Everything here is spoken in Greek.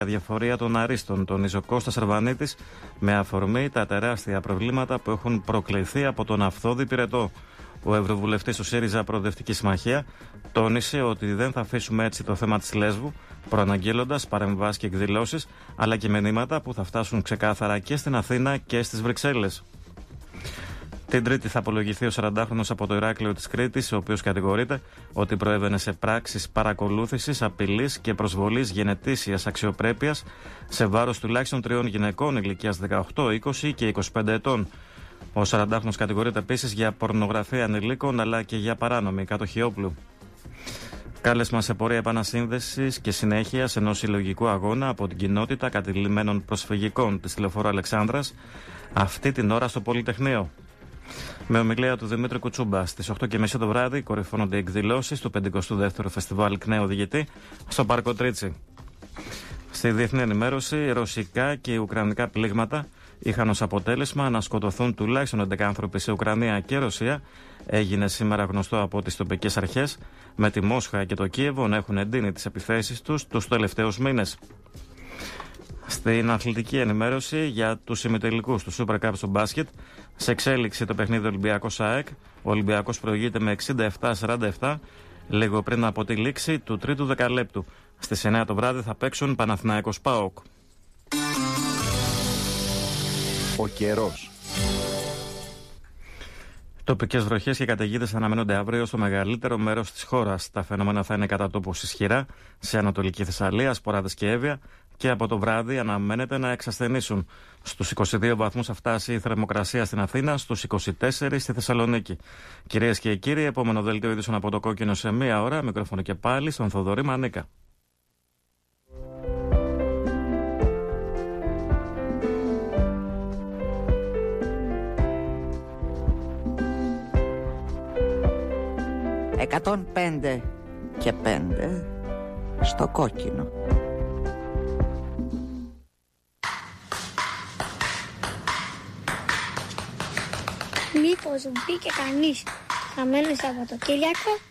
διαφορία των αρίστων, τονίζει ο Κώστας Αρβανίτης, με αφορμή τα τεράστια προβλήματα που έχουν προκληθεί από τον Αυθόδη Πυρετό. Ο Ευρωβουλευτής του ΣΥΡΙΖΑ Προοδευτική Συμμαχία τόνισε ότι δεν θα αφήσουμε έτσι το θέμα της Λέσβου, προαναγγέλλοντας παρεμβάσεις και εκδηλώσεις, αλλά και μηνύματα που θα φτάσουν ξεκάθαρα και στην Αθήνα και στις Βρυξέλλες. Την Τρίτη θα απολογηθεί ο 40χρονος από το Ηράκλειο της Κρήτης, ο οποίος κατηγορείται ότι προέβαινε σε πράξεις παρακολούθησης, απειλής και προσβολής γενετήσιας αξιοπρέπειας σε βάρος τουλάχιστον 3 γυναικών ηλικίας 18, 20 και 25 ετών. Ο 40χρονος κατηγορείται επίσης για πορνογραφία ανηλίκων αλλά και για παράνομη κατοχή όπλου. Κάλεσμα σε πορεία επανασύνδεσης και συνέχειας ενός συλλογικού αγώνα από την κοινότητα κατηλημμένων προσφυγικών της Λεωφόρου Αλεξάνδρας αυτή την ώρα στο Πολυτεχνείο. Με ομιλία του Δημήτρη Κουτσούμπα στις 8:30 το βράδυ κορυφώνονται οι εκδηλώσεις του 52ου Φεστιβάλ Κνέου Οδηγητή στο Πάρκο Τρίτσι. Στη διεθνή ενημέρωση, ρωσικά και ουκρανικά πλήγματα είχαν ως αποτέλεσμα να σκοτωθούν τουλάχιστον 11 άνθρωποι σε Ουκρανία και Ρωσία. Έγινε σήμερα γνωστό από τις τοπικές αρχές, με τη Μόσχα και το Κίεβο να έχουν εντείνει τις επιθέσεις τους τελευταίους μήνες. Στην αθλητική ενημέρωση για τους ημιτελικούς του Super Cup στο μπάσκετ, σε εξέλιξη το παιχνίδι Ολυμπιακός ΑΕΚ, ο Ολυμπιακός προηγείται με 67-47 λίγο πριν από τη λήξη του τρίτου δεκαλέπτου. Στις 9 το βράδυ θα παίξουν Παναθηναϊκός ΠΑΟΚ. Ο καιρός. Τοπικές βροχές και καταιγίδες αναμένονται αύριο στο μεγαλύτερο μέρος της χώρας. Τα φαινόμενα θα είναι κατά τόπους ισχυρά σε Ανατολική Θεσσαλία, Σποράδες και Εύβοια, και από το βράδυ αναμένεται να εξασθενήσουν. Στους 22 βαθμούς θα φτάσει η θερμοκρασία στην Αθήνα, στους 24 στη Θεσσαλονίκη. Κυρίες και κύριοι, επόμενο δελτίο ειδήσεων από το Κόκκινο σε 1 ώρα. Μικρόφωνο και πάλι στον Θοδωρή Μανίκα. «105 και 5 στο Κόκκινο». Μήπως μπήκε κανείς χαμένο Σαββατοκύριακο?